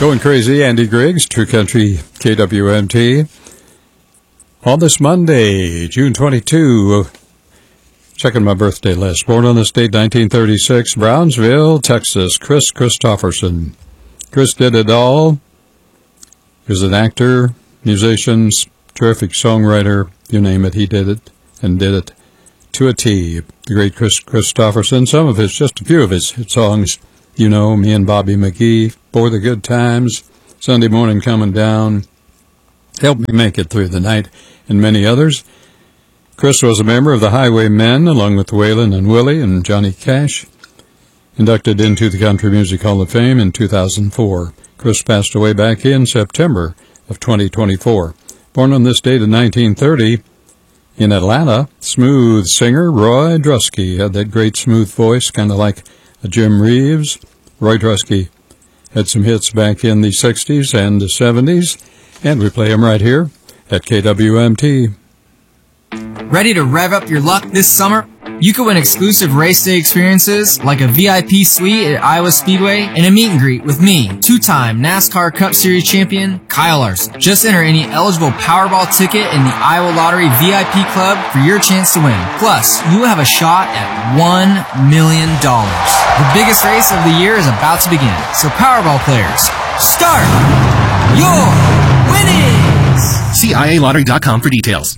Going crazy, Andy Griggs, True Country KWMT. On this Monday, June 22, checking my birthday list. Born on this date, 1936, Brownsville, Texas, Kris Kristofferson. Kris did it all. He was an actor, musician, terrific songwriter, you name it, he did it, and did it to a T. The great Kris Kristofferson, some of his, just a few of his hit songs, you know, Me and Bobby McGee, For the Good Times, Sunday Morning Coming Down, Help Me Make It Through the Night, and many others. Kris was a member of the Highwaymen, along with Waylon and Willie and Johnny Cash, inducted into the Country Music Hall of Fame in 2004. Kris passed away back in September of 2024. Born on this date in 1930 in Atlanta, smooth singer Roy Drusky had that great smooth voice, kind of like a Jim Reeves. Roy Drusky had some hits back in the 60s and the 70s, and we play them right here at KWMT. Ready to rev up your luck this summer? You could win exclusive race day experiences like a VIP suite at Iowa Speedway and a meet and greet with me, two-time NASCAR Cup Series champion Kyle Larson. Just enter any eligible Powerball ticket in the Iowa Lottery VIP Club for your chance to win. Plus, you will have a shot at $1 million. The biggest race of the year is about to begin, so Powerball players, start your winnings! See IALottery.com for details.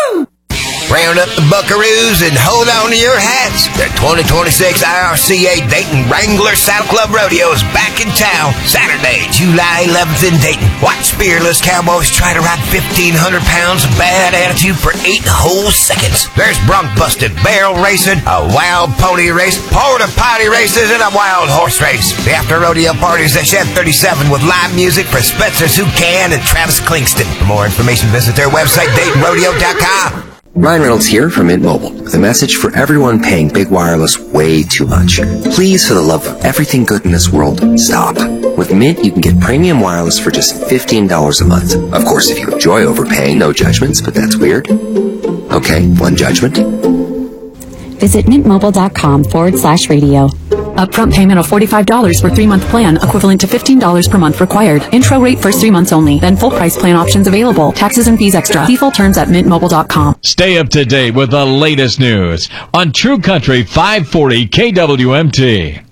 Round up the buckaroos and hold on to your hats. The 2026 IRCA Dayton Wrangler Saddle Club Rodeo is back in town Saturday, July 11th in Dayton. Watch fearless cowboys try to ride 1,500 pounds of bad attitude for 8 whole seconds. There's bronc busted, barrel racing, a wild pony race, porta potty races, and a wild horse race. The after rodeo parties at Shed 37 with live music for Spencer Zucan and Travis Klingston. For more information, visit their website, DaytonRodeo.com. Ryan Reynolds here from Mint Mobile with a message for everyone paying big wireless way too much. Please, for the love of everything good in this world, stop. With Mint, you can get premium wireless for just $15 a month. Of course, if you enjoy overpaying, no judgments, but that's weird. Okay, one judgment. Visit mintmobile.com/radio. Upfront payment of $45 for 3-month plan, equivalent to $15 per month required. Intro rate first 3 months only. Then full price plan options available. Taxes and fees extra. See full terms at mintmobile.com. Stay up to date with the latest news on True Country 540 KWMT.